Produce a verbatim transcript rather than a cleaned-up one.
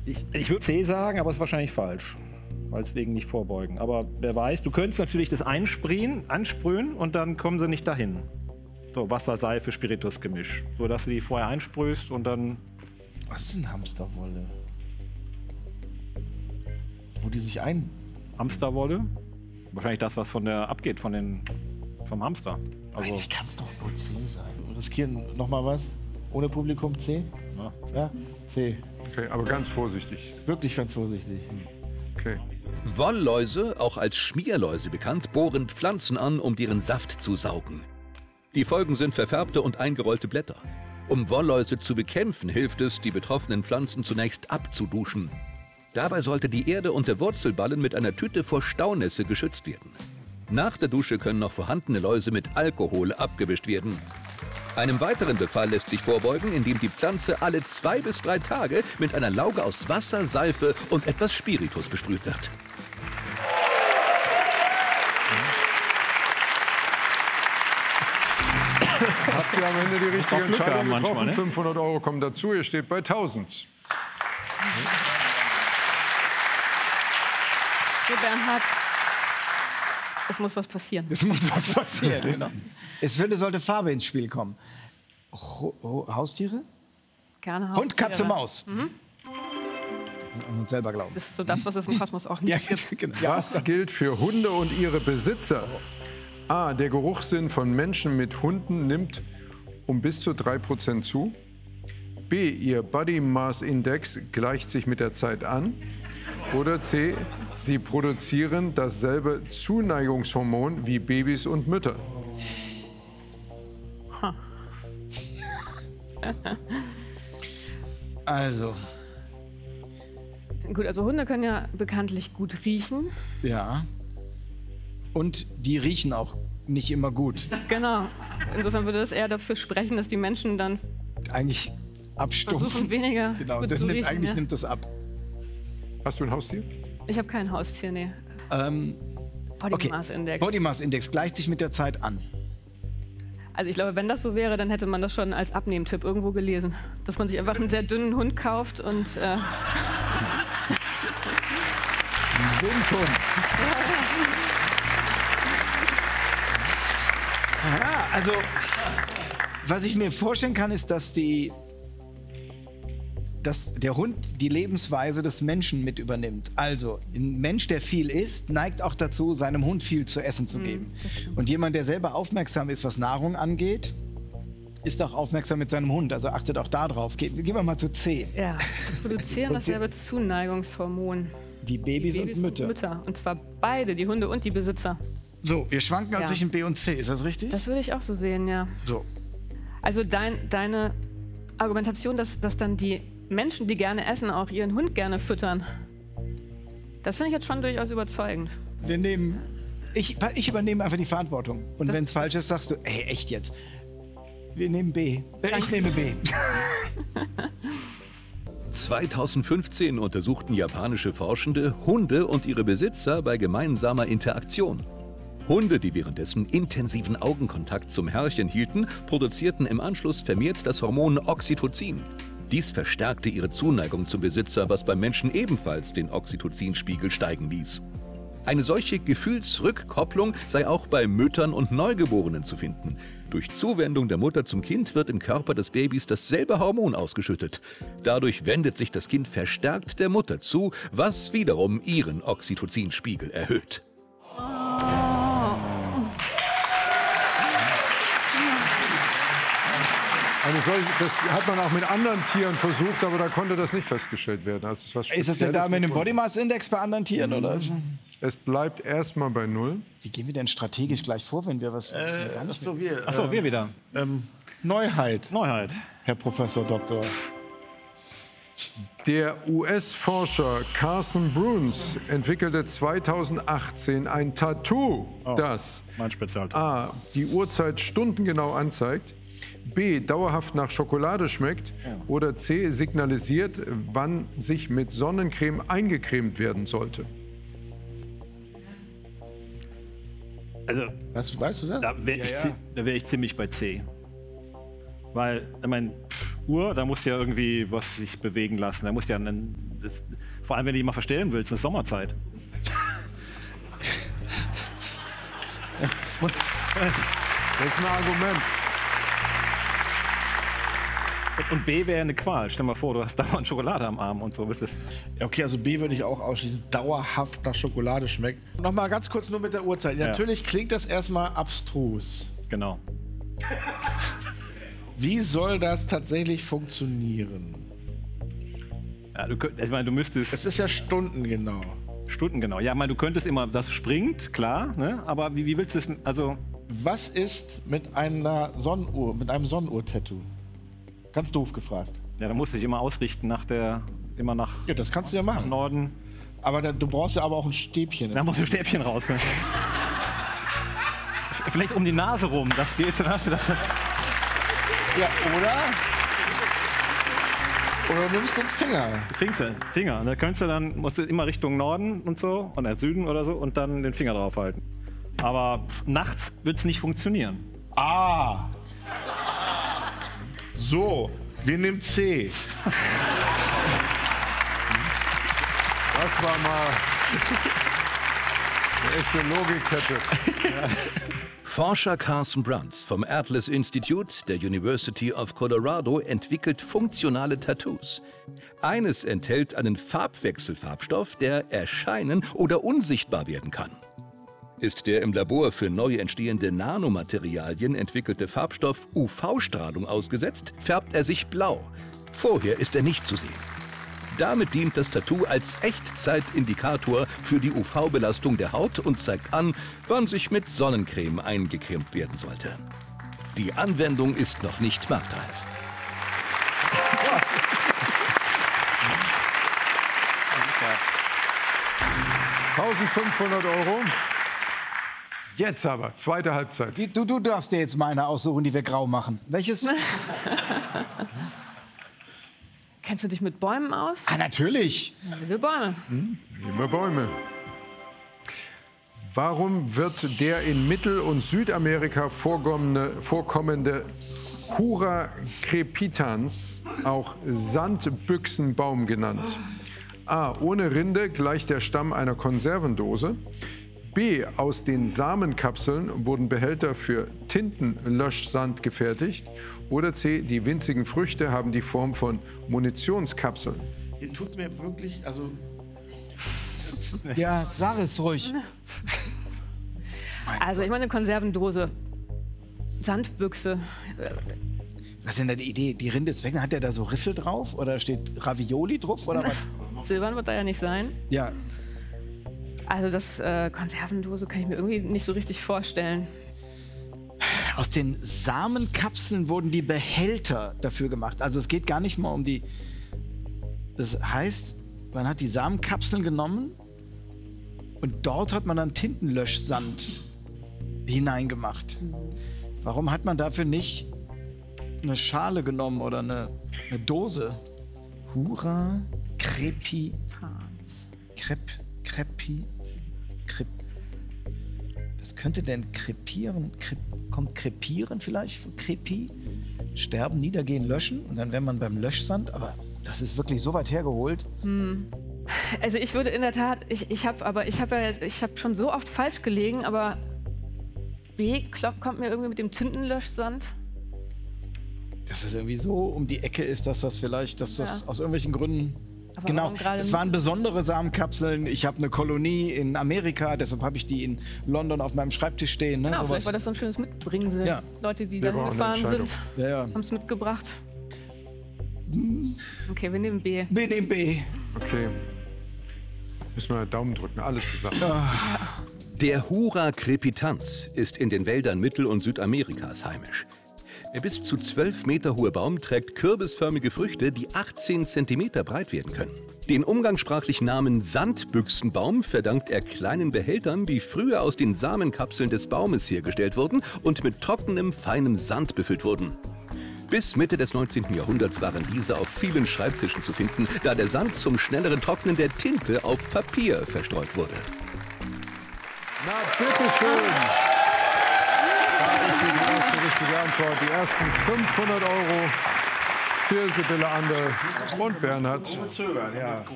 Ich, ich würde C sagen, aber es ist wahrscheinlich falsch. Weil es wegen nicht vorbeugen. Aber wer weiß, du könntest natürlich das einsprühen, ansprühen und dann kommen sie nicht dahin. So, Wasser, Seife, Spiritusgemisch. So, dass du die vorher einsprühst und dann... Was ist denn Hamsterwolle? Wo die sich ein... Hamsterwolle? Wahrscheinlich das, was von der abgeht, von den, vom Hamster. Also, eigentlich kann es doch wohl C sein. Wir riskieren noch mal was? Ohne Publikum C? Ja. Ja, C. Okay, aber ganz vorsichtig. Wirklich ganz vorsichtig. Okay. Wollläuse, auch als Schmierläuse bekannt, bohren Pflanzen an, um deren Saft zu saugen. Die Folgen sind verfärbte und eingerollte Blätter. Um Wollläuse zu bekämpfen, hilft es, die betroffenen Pflanzen zunächst abzuduschen. Dabei sollte die Erde und der Wurzelballen mit einer Tüte vor Staunässe geschützt werden. Nach der Dusche können noch vorhandene Läuse mit Alkohol abgewischt werden. Einem weiteren Befall lässt sich vorbeugen, indem die Pflanze alle zwei bis drei Tage mit einer Lauge aus Wasser, Seife und etwas Spiritus besprüht wird. Habt ihr am Ende die richtige Glück Entscheidung haben manchmal, getroffen? ne? fünfhundert Euro kommen dazu, ihr steht bei tausend. So, Bernhard, es muss was passieren. Es muss was passieren, genau. Es finde, sollte Farbe ins Spiel kommen. Ho Ho Haustiere? Gerne Haustiere. Hund, Katze, Maus. Mhm. An uns selber glauben. Das ist so das, was es im Kosmos auch nicht Ja, gibt. genau. Was gilt für Hunde und ihre Besitzer? A. Der Geruchssinn von Menschen mit Hunden nimmt um bis zu drei Prozent zu. B. Ihr Body Mass Index gleicht sich mit der Zeit an. Oder C. Sie produzieren dasselbe Zuneigungshormon wie Babys und Mütter. Also, Gut, also Hunde können ja bekanntlich gut riechen. ja. Und die riechen auch nicht immer gut. Genau. Insofern würde das eher dafür sprechen, dass die Menschen dann Eigentlich abstumpfen. versuchen, weniger Genau, gut das zu nimmt, riechen. eigentlich Ja. nimmt das ab. Hast du ein Haustier? Ich habe kein Haustier, nee. Ähm, Body okay. Mass Index. Body Mass Index gleicht sich mit der Zeit an. Also ich glaube, wenn das so wäre, dann hätte man das schon als Abnehmtipp irgendwo gelesen. Dass man sich einfach einen sehr dünnen Hund kauft und... Äh, Windhund. Ja, also, was ich mir vorstellen kann, ist, dass, die, dass der Hund die Lebensweise des Menschen mit übernimmt. Also, ein Mensch, der viel isst, neigt auch dazu, seinem Hund viel zu essen zu geben. Und jemand, der selber aufmerksam ist, was Nahrung angeht, ist auch aufmerksam mit seinem Hund. Also achtet auch darauf. Ge gehen wir mal zu C. ja, produzieren dasselbe Zuneigungshormon. Wie Babys, Die Babys und Mütter. Und Mütter. Und zwar beide, die Hunde und die Besitzer. So, wir schwanken Ja. zwischen B und C. Ist das richtig? Das würde ich auch so sehen, ja. So. Also dein, deine Argumentation, dass, dass dann die Menschen, die gerne essen, auch ihren Hund gerne füttern, das finde ich jetzt schon durchaus überzeugend. Wir nehmen. Ich, ich übernehme einfach die Verantwortung. Und Das- wenn es falsch ist, sagst du, ey, echt jetzt. Wir nehmen B. Äh, ich nehme B. zweitausendfünfzehn untersuchten japanische Forschende Hunde und ihre Besitzer bei gemeinsamer Interaktion. Hunde, die währenddessen intensiven Augenkontakt zum Herrchen hielten, produzierten im Anschluss vermehrt das Hormon Oxytocin. Dies verstärkte ihre Zuneigung zum Besitzer, was beim Menschen ebenfalls den Oxytocinspiegel steigen ließ. Eine solche Gefühlsrückkopplung sei auch bei Müttern und Neugeborenen zu finden. Durch Zuwendung der Mutter zum Kind wird im Körper des Babys dasselbe Hormon ausgeschüttet. Dadurch wendet sich das Kind verstärkt der Mutter zu, was wiederum ihren Oxytocinspiegel erhöht. Also soll, das hat man auch mit anderen Tieren versucht, aber da konnte das nicht festgestellt werden. Also es ist, was Ist das denn da Spezielles mit dem Hunden. Body Mass Index bei anderen Tieren? Oder? Es bleibt erstmal bei null. Wie gehen wir denn strategisch gleich vor, wenn wir was Äh, gar nicht achso, wir, Achso, äh, wir wieder. ähm, Neuheit, Neuheit. Herr Professor Doktor. Der U S-Forscher Carson Bruns entwickelte zweitausendachtzehn ein Tattoo, das Mein Spezialteil. A. die Uhrzeit stundengenau anzeigt, B. dauerhaft nach Schokolade schmeckt oder C. signalisiert, wann sich mit Sonnencreme eingecremt werden sollte. Also, Weißt du, weißt du das? da wäre ich, zi- da wär ich ziemlich bei C. Weil, ich meine, Uhr, da muss ja irgendwie was sich bewegen lassen. Da muss ja einen, das, vor allem, wenn du die mal verstellen willst, das ist Sommerzeit. Das ist ein Argument. Und B wäre eine Qual. Stell mal vor, du hast dauernd Schokolade am Arm und so. Ja, okay, also B würde ich auch ausschließen. Dauerhaft nach Schokolade schmeckt. Noch mal ganz kurz nur mit der Uhrzeit. Ja. Natürlich klingt das erstmal abstrus. Genau. Wie soll das tatsächlich funktionieren? Ja, du, könnt- ich meine, du müsstest Es ist ja stundengenau. Stunden genau. Ja, ich meine, du könntest immer, das springt, klar, ne? Aber wie, wie willst du es, also Was ist mit einer Sonnenuhr, mit einem Sonnenuhr-Tattoo? Ganz doof gefragt. ja, da musst du dich immer ausrichten nach der, immer nach Ja, das kannst du ja machen. Norden. Aber da, du brauchst ja aber auch ein Stäbchen. Da muss ein Stäbchen raus. Ne? F- Vielleicht um die Nase rum, das geht, dann hast du das. Ja, oder? Oder du nimmst den Finger. Finger, Finger. Da könntest du dann, musst du immer Richtung Norden und so, oder Süden oder so, und dann den Finger drauf halten. Aber nachts wird es nicht funktionieren. Ah. So, wir nehmen C. Das war mal eine echte Logikkette. Forscher Carson Bruns vom Atlas Institute der University of Colorado entwickelt funktionale Tattoos. Eines enthält einen Farbwechselfarbstoff, der erscheinen oder unsichtbar werden kann. Ist der im Labor für neu entstehende Nanomaterialien entwickelte Farbstoff U V-Strahlung ausgesetzt, färbt er sich blau. Vorher ist er nicht zu sehen. Damit dient das Tattoo als Echtzeitindikator für die U V-Belastung der Haut und zeigt an, wann sich mit Sonnencreme eingecremt werden sollte. Die Anwendung ist noch nicht marktreif. eintausendfünfhundert Euro. Jetzt aber, zweite Halbzeit. Die, du, du darfst dir jetzt mal eine aussuchen, die wir grau machen. Welches? Kennst du dich mit Bäumen aus? Ah, natürlich. Wir Bäume. Immer Bäume. Warum wird der in Mittel- und Südamerika vorkommende, vorkommende Hura crepitans auch Sandbüchsenbaum genannt? A. Ohne Rinde gleicht der Stamm einer Konservendose. B. Aus den Samenkapseln wurden Behälter für Tintenlöschsand gefertigt. Oder C. Die winzigen Früchte haben die Form von Munitionskapseln. Ihr tut mir wirklich, also Ja, sag es ruhig. Also ich meine eine Konservendose. Sandbüchse. Was ist denn da die Idee? Die Rinde ist weg. Hat der da so Riffel drauf? Oder steht Ravioli drauf? Oder was? Silbern wird da ja nicht sein. Ja. Also das äh, Konservendose kann ich mir irgendwie nicht so richtig vorstellen. Aus den Samenkapseln wurden die Behälter dafür gemacht. Also es geht gar nicht mal um die... Das heißt, man hat die Samenkapseln genommen und dort hat man dann Tintenlöschsand hineingemacht. Warum hat man dafür nicht eine Schale genommen oder eine, eine Dose? Hura Crepi... Crep... Crepi... Crep... Was könnte denn krepieren? Krep, kommt krepieren vielleicht? Von Krepi? Sterben, niedergehen, löschen? Und dann wäre man beim Löschsand. Aber das ist wirklich so weit hergeholt. Also ich würde in der Tat, ich, ich habe aber ich habe ja, ich habe schon so oft falsch gelegen, aber B Klopp kommt mir irgendwie mit dem Tintenlöschsand. Dass es irgendwie so um die Ecke ist, dass das vielleicht, dass das Ja. aus irgendwelchen Gründen... Aber Genau, warum gerade es waren besondere Samenkapseln. Ich habe eine Kolonie in Amerika, deshalb habe ich die in London auf meinem Schreibtisch stehen. Ne? Genau, Sowas. vielleicht war das so ein schönes Mitbringsel. Ja. Leute, die Wir dahin brauchen eine gefahren Entscheidung. sind, Ja, ja. haben es mitgebracht. Okay, wir nehmen B. B nehmen B. Okay. Müssen wir Daumen drücken, alle zusammen. Der Hura crepitans ist in den Wäldern Mittel- und Südamerikas heimisch. Der bis zu zwölf Meter hohe Baum trägt kürbisförmige Früchte, die achtzehn Zentimeter breit werden können. Den umgangssprachlichen Namen Sandbüchsenbaum verdankt er kleinen Behältern, die früher aus den Samenkapseln des Baumes hergestellt wurden und mit trockenem, feinem Sand befüllt wurden. Bis Mitte des neunzehnten Jahrhunderts waren diese auf vielen Schreibtischen zu finden, da der Sand zum schnelleren Trocknen der Tinte auf Papier verstreut wurde. Na, bitteschön. Da ist die erste richtige Antwort. Die ersten fünfhundert Euro für Sibylle Anderl und Bernhard. Zögern, ja.